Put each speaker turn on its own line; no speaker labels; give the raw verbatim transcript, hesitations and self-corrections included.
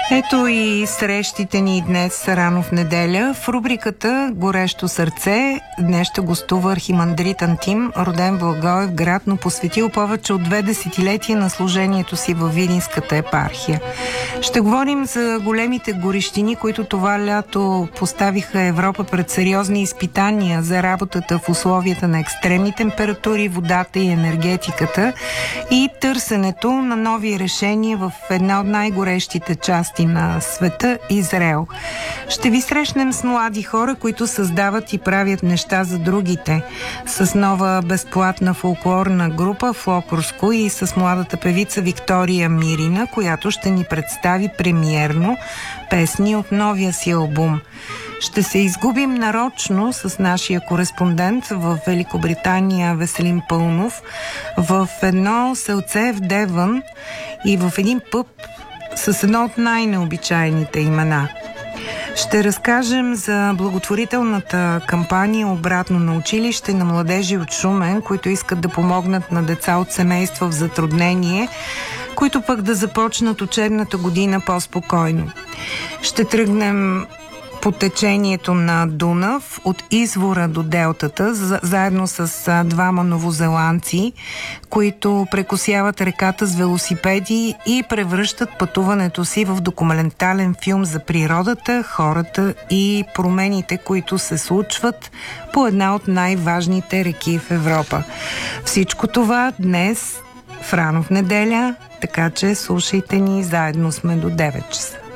Ето и срещите ни днес рано в неделя. В рубриката "Горещо сърце" днес ще гостува архимандрит Антим, роден в Благоевград, но посветил повече от две десетилетия на служението си във Видинската епархия. Ще говорим за големите горещини, които това лято поставиха Европа пред сериозни изпитания за работата в условията на екстремни температури, водата и енергетиката и търсенето на нови решения в една от най-горещите части на света – Израел. Ще ви срещнем с млади хора, които създават и правят неща за другите, с нова безплатна фолклорна група Флокурско и с младата певица Виктория Мирина, която ще ни представи премиерно песни от новия си албум. Ще се изгубим нарочно с нашия кореспондент в Великобритания Веселин Пълнов в едно селце в Девън и в един пъб с едно от най-необичайните имена. Ще разкажем за благотворителната кампания "Обратно на училище" на младежи от Шумен, които искат да помогнат на деца от семейства в затруднение, които пък да започнат учебната година по-спокойно. Ще тръгнем по течението на Дунав от извора до делтата, заедно с двама новозеландци, които прекосяват реката с велосипеди и превръщат пътуването си в документален филм за природата, хората и промените, които се случват по една от най-важните реки в Европа. Всичко това днес в рано в неделя, така че слушайте ни, заедно сме до девет часа.